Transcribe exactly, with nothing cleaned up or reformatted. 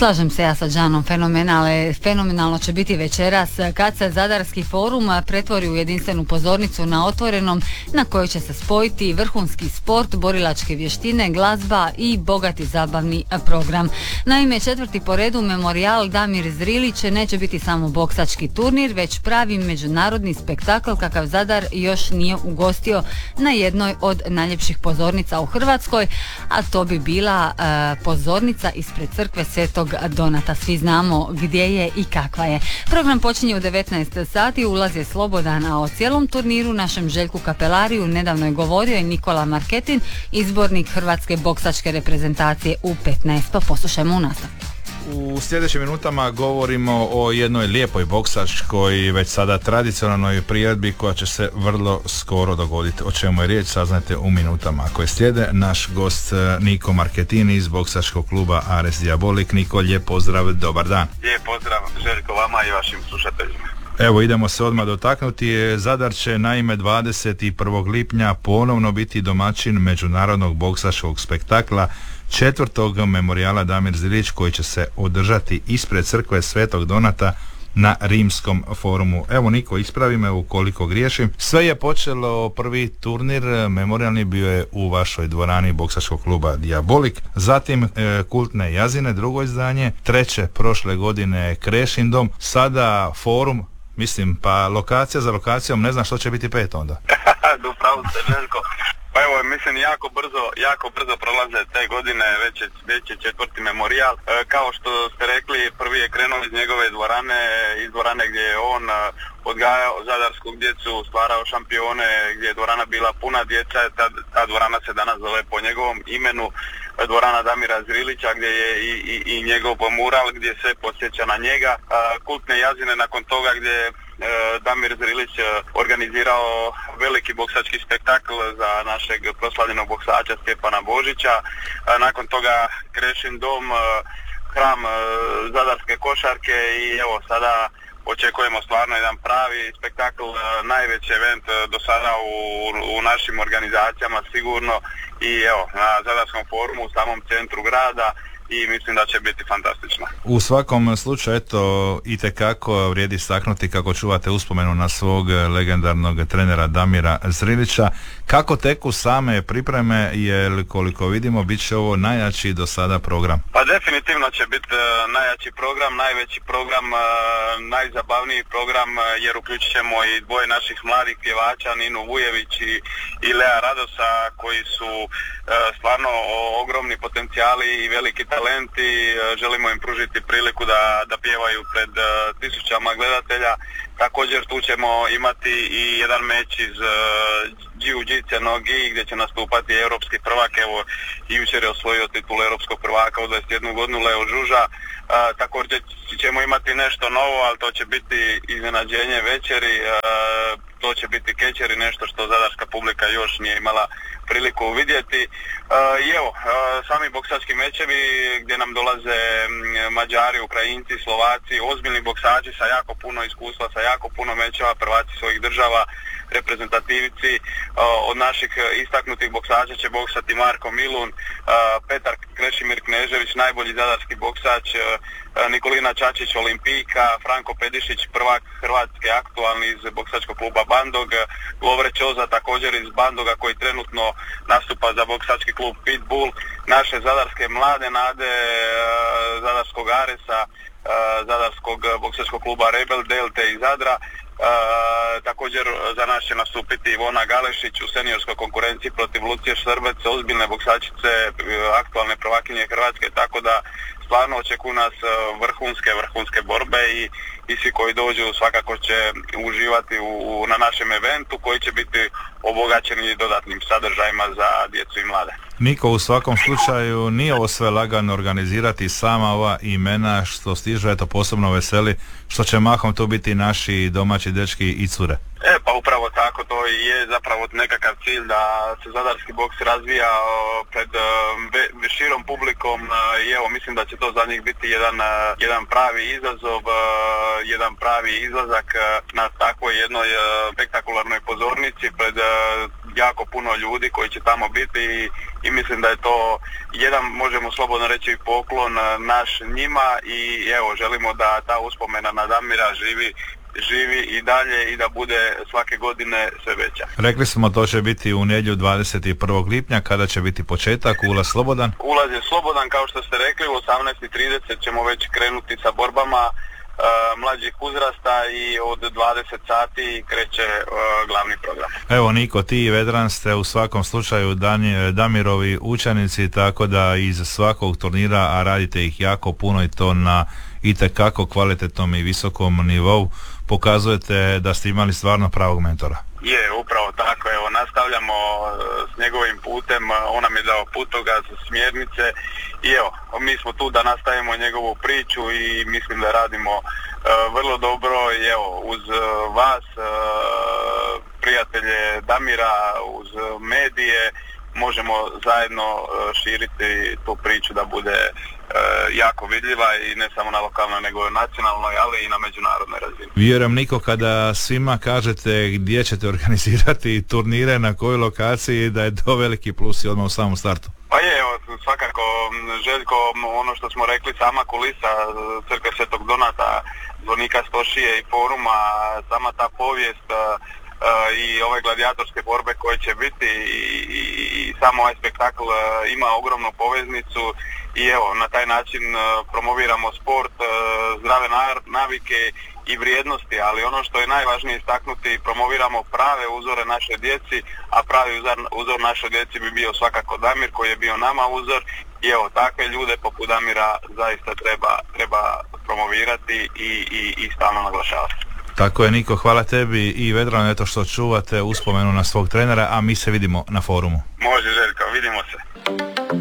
Slažem se ja sa Đanom, fenomenalno, fenomenalno će biti večeras kad se Zadarski forum pretvori u jedinstvenu pozornicu na otvorenom na kojoj će se spojiti vrhunski sport, borilačke vještine, glazba i bogati zabavni program. Naime, četvrti po redu Memorijal Damir Zrilić neće biti samo boksački turnir, već pravi međunarodni spektakl kakav Zadar još nije ugostio na jednoj od najljepših pozornica u Hrvatskoj, a to bi bila uh, pozornica ispred crkve Svetog Donata. Svi znamo gdje je i kakva je. Program počinje u devetnaest sati, ulaz je slobodan, a o cijelom turniru našem Željku Kapelariju nedavno je govorio i Nikola Marketin, izbornik hrvatske boksačke reprezentacije u petnaest. Pa poslušajmo u nastavku. U sljedećim minutama govorimo o jednoj lijepoj boksačkoj, već sada tradicionalnoj priredbi koja će se vrlo skoro dogoditi. O čemu je riječ saznajte u minutama koje slijede. Naš gost Niko Marketini iz boksačkog kluba Ares Diabolik. Niko, lijep pozdrav, dobar dan. Lijep pozdrav Željko vama i vašim slušateljima. Evo, idemo se odmah dotaknuti. Zadar će naime dvadeset prvog lipnja ponovno biti domaćin međunarodnog boksačkog spektakla četvrtog Memorijala Damir Zrilić, koji će se održati ispred crkve Svetog Donata na Rimskom forumu. Evo, Niko, ispravi me ukoliko griješim. Sve je počelo, prvi turnir memorijalni bio je u vašoj dvorani boksačkog kluba Diabolik, zatim e, kultne Jazine, drugo izdanje, treće prošle godine Krešin dom, sada forum. Mislim, pa lokacija za lokacijom, ne znam što će biti pet onda. Upravo ste, Željko. Pa evo, mislim, jako brzo, jako brzo prolaze te godine, već je, već je četvrti memorijal. E, kao što ste rekli, prvi je krenuo iz njegove dvorane, iz dvorane gdje je on odgajao zadarsku djecu, stvarao šampione, gdje je dvorana bila puna djeca. Ta, ta dvorana se danas zove po njegovom imenu, dvorana Damira Zrilića, gdje je i, i, i njegov mural, gdje se podsjeća na njega. A, kultne Jazine nakon toga, gdje Damir Zrilić organizirao veliki boksački spektakl za našeg proslavljenog boksača Stjepana Božića. Nakon toga Krešin dom, hram zadarske košarke i evo sada očekujemo stvarno jedan pravi spektakl, najveći event do sada u, u našim organizacijama sigurno i evo na Zadarskom forumu u samom centru grada. I mislim da će biti fantastično. U svakom slučaju, eto, itekako vrijedi istaknuti kako čuvate uspomenu na svog legendarnog trenera Damira Zrilića. Kako teku same pripreme, jer koliko vidimo bit će ovo najjači do sada program? Pa definitivno će biti uh, najjači program, najveći program, uh, najzabavniji program, uh, jer uključit ćemo i dvoje naših mladih pjevača, Ninu Vujević i, i Lea Radosa, koji su uh, stvarno ogromni potencijali i veliki talenti. Uh, želimo im pružiti priliku da, da pjevaju pred uh, tisućama gledatelja. Također tu ćemo imati i jedan meč iz uh, Jiu-Jitsu nogi gdje će nastupati europski prvak, evo i jučer je osvojio titul europskog prvaka u dvadeset jednu godinu Leo Žuža. Uh, također ćemo imati nešto novo, ali to će biti iznenađenje večeri, uh, to će biti kečeri, nešto što zadarska publika još nije imala priliku vidjeti. Uh, I evo, uh, sami boksački mečevi gdje nam dolaze Mađari, Ukrajinci, Slovaci, ozbiljni boksači sa jako puno iskustva, sa jako puno mečeva, prvaci svojih država, reprezentativci. Od naših istaknutih boksača će boksati Marko Milun, Petar Krešimir Knežević, najbolji zadarski boksač, Nikolina Čačić, Olimpijka, Franko Pedišić, prvak Hrvatske aktualni iz boksačkog kluba Bandog, Lovre Čoza također iz Bandoga koji trenutno nastupa za boksački klub Pitbull, naše zadarske mlade nade zadarskog Aresa, zadarskog boksačkog kluba Rebel Delte iz Zadra. Uh, također za nas će nastupiti Ivona Galešić u seniorskoj konkurenciji protiv Lucije Šrbec, ozbiljne boksačice, aktualne prvakinje Hrvatske, tako da stvarno očekuju nas vrhunske, vrhunske borbe i, i svi koji dođu svakako će uživati u, u, na našem eventu koji će biti obogaćeni dodatnim sadržajima za djecu i mlade. Niko, u svakom slučaju nije ovo sve lagano organizirati, sama ova imena što stižu, eto posebno veseli što će mahom to biti naši domaći dečki i cure. E pa upravo tako, to i je zapravo nekakav cilj da se zadarski boks razvija pred uh, širom publikom uh, i evo mislim da će to za njih biti jedan, uh, jedan pravi izazov, uh, jedan pravi izlazak uh, na takvoj jednoj uh, spektakularnoj pozornici pred uh, jako puno ljudi koji će tamo biti i, i mislim da je to jedan, možemo slobodno reći, poklon naš njima i evo, želimo da ta uspomena na Damira živi živi i dalje i da bude svake godine sve veća. Rekli smo, to će biti u nedjelju dvadeset prvog lipnja, kada će biti početak, ulaz slobodan? Ulaz je slobodan, kao što ste rekli, u osamnaest i trideset ćemo već krenuti sa borbama uh, mlađih uzrasta i od dvadeset sati kreće uh, glavni program. Evo Niko, ti i Vedran ste u svakom slučaju Dani, Damirovi učenici, tako da iz svakog turnira, a radite ih jako puno i to na itekako kvalitetnom i visokom nivou, pokazujete da ste imali stvarno pravog mentora. Je, upravo tako, evo, nastavljamo s njegovim putem, on nam je dao putokaz, smjernice i evo, mi smo tu da nastavimo njegovu priču i mislim da radimo uh, vrlo dobro i evo, uz uh, vas, uh, prijatelje Damira, uz uh, medije, možemo zajedno uh, širiti tu priču da bude uh, jako vidljiva i ne samo na lokalnoj nego i nacionalnoj, ali i na međunarodnoj razini. Vjerujem Niko, kada svima kažete gdje ćete organizirati turnire, na kojoj lokaciji, da je to veliki plus i odmah u samom startu. Pa je, evo, svakako, Željko, ono što smo rekli, sama kulisa Crkve Svetog Donata, zvonika Stošije i foruma, sama ta povijest Uh, i ove gladijatorske borbe koje će biti i, i, i samo ovaj spektakl uh, ima ogromnu poveznicu i evo, na taj način uh, promoviramo sport, uh, zdrave navike i vrijednosti, ali ono što je najvažnije istaknuti, promoviramo prave uzore naše djeci, a pravi uzor, uzor naše djeci bi bio svakako Damir, koji je bio nama uzor i evo, takve ljude poput Damira zaista treba, treba promovirati i, i, i stalno naglašavati. Tako je Niko, hvala tebi i Vedranu, eto što čuvate uspomenu na svog trenera, a mi se vidimo na forumu. Može Željko, vidimo se.